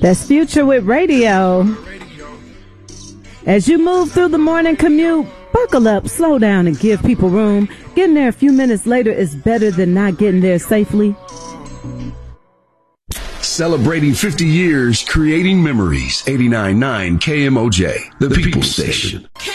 That's Future with Radio. As you move through the morning commute, buckle up, slow down, and give people room. Getting there a few minutes later is better than not getting there safely. Celebrating 50 years, creating memories. 89.9 KMOJ, the People Station.